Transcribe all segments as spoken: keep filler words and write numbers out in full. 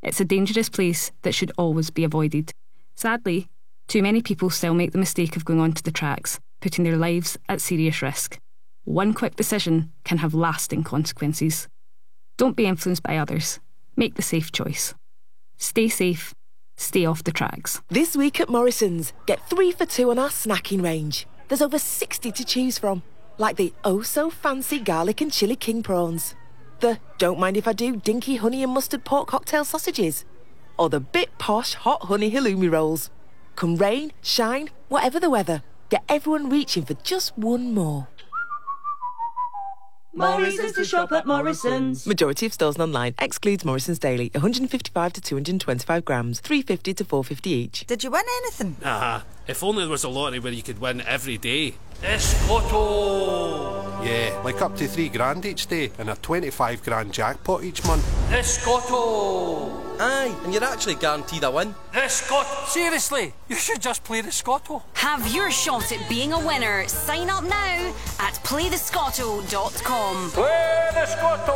It's a dangerous place that should always be avoided. Sadly, too many people still make the mistake of going onto the tracks, putting their lives at serious risk. One quick decision can have lasting consequences. Don't be influenced by others. Make the safe choice. Stay safe. Stay off the tracks. This week at Morrison's, get three for two on our snacking range. There's over sixty to choose from, like the oh-so-fancy garlic and chilli king prawns, the don't mind if I do dinky honey and mustard pork cocktail sausages, or the bit posh hot honey halloumi rolls. Come rain, shine, whatever the weather, get everyone reaching for just one more. Morrison's to shop at Morrison's. Majority of stores and online. Excludes Morrison's Daily. one hundred fifty-five to two hundred twenty-five grams. three fifty to four fifty each. Did you win anything? Nah, if only there was a lottery where you could win every day. Escotto! Yeah, like up to three grand each day and a twenty-five grand jackpot each month. Escotto! Aye, and you're actually guaranteed a win. Escotto! Seriously, you should just play the Scotto. Have your shot at being a winner. Sign up now at play the scotto dot com. Play the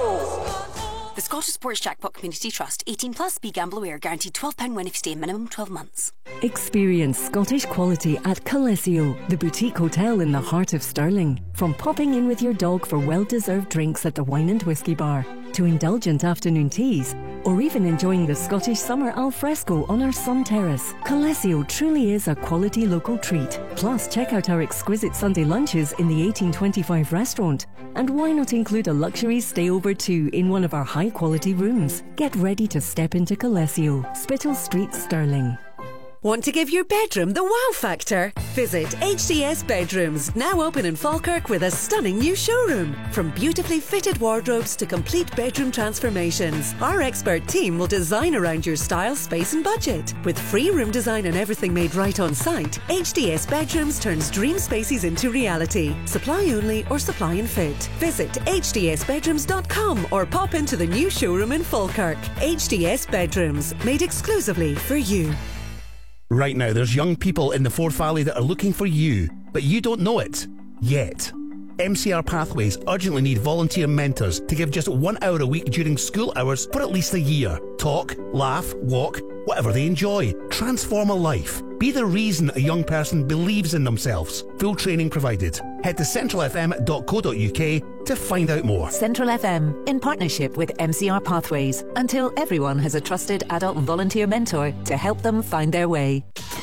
Scotto! The Scottish Sports Jackpot Community Trust. eighteen plus. Be gamble aware. Guaranteed twelve pounds win if you stay minimum twelve months. Experience Scottish quality at Calesio, the boutique hotel in the heart of Stirling. From popping in with your dog for well-deserved drinks at the Wine and Whiskey Bar, to indulgent afternoon teas, or even enjoying the Scottish summer al fresco on our sun terrace, Calesio truly is a quality local treat. Plus, check out our exquisite Sunday lunches in the eighteen twenty-five restaurant. And why not include a luxury stayover too in one of our high-quality rooms? Get ready to step into Calesio, Spittal Street, Stirling. Want to give your bedroom the wow factor? Visit H D S Bedrooms, now open in Falkirk with a stunning new showroom. From beautifully fitted wardrobes to complete bedroom transformations, our expert team will design around your style, space and budget. With free room design and everything made right on site, H D S Bedrooms turns dream spaces into reality. Supply only or supply and fit. Visit h d s bedrooms dot com or pop into the new showroom in Falkirk. H D S Bedrooms, made exclusively for you. Right now, there's young people in the Forth Valley that are looking for you, but you don't know it yet. M C R Pathways urgently need volunteer mentors to give just one hour a week during school hours for at least a year. Talk, laugh, walk, whatever they enjoy. Transform a life. Be the reason a young person believes in themselves. Full training provided. Head to central f m dot co dot u k to find out more. Central F M, in partnership with M C R Pathways, until everyone has a trusted adult volunteer mentor to help them find their way.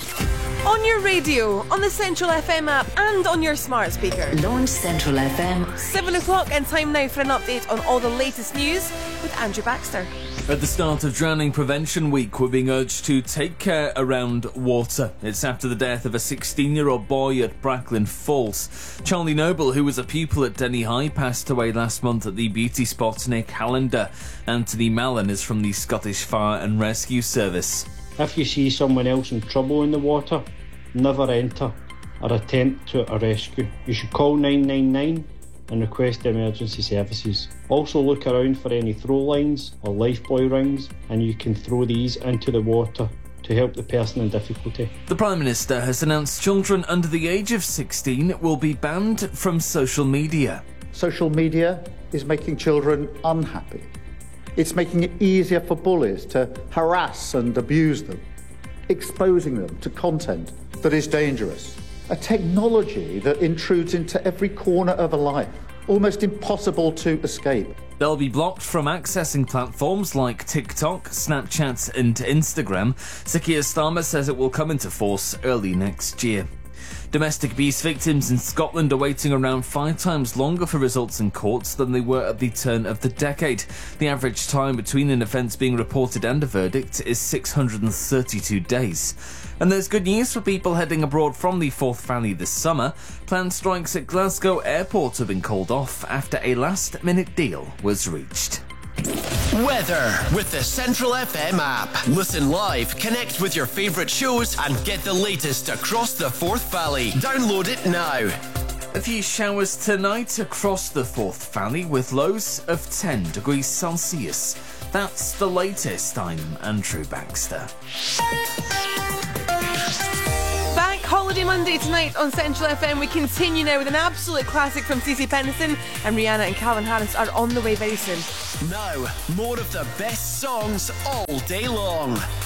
On your radio, on the Central F M app and on your smart speaker. Launch Central F M. seven o'clock and time now for an update on all the latest news with Andrew Baxter. At the start of Drowning Prevention Week, we're being urged to take care around water. It's after the death of a sixteen-year-old boy at Bracklin Falls. Charlie Noble, who was a pupil at Denny High, passed away last month at the beauty spot Nick Hallander. Anthony Mallon is from the Scottish Fire and Rescue Service. If you see someone else in trouble in the water, never enter or attempt to a rescue. You should call nine nine nine and request emergency services. Also look around for any throw lines or lifebuoy rings, and you can throw these into the water to help the person in difficulty. The Prime Minister has announced children under the age of sixteen will be banned from social media. Social media is making children unhappy. It's making it easier for bullies to harass and abuse them, exposing them to content that is dangerous. A technology that intrudes into every corner of a life, almost impossible to escape. They'll be blocked from accessing platforms like TikTok, Snapchat and Instagram. Sir Keir Starmer says it will come into force early next year. Domestic abuse victims in Scotland are waiting around five times longer for results in courts than they were at the turn of the decade. The average time between an offence being reported and a verdict is six hundred thirty-two days. And there's good news for people heading abroad from the Forth Valley this summer. Planned strikes at Glasgow Airport have been called off after a last-minute deal was reached. Weather with the Central F M app. Listen live, connect with your favourite shows and get the latest across the Forth Valley. Download it now. A few showers tonight across the Forth Valley with lows of ten degrees Celsius. That's the latest. I'm Andrew Baxter. Bank Holiday Monday tonight on Central F M. We continue now with an absolute classic from Stacey Pennison, and Rihanna and Calvin Harris are on the way very soon. Now, more of the best songs all day long.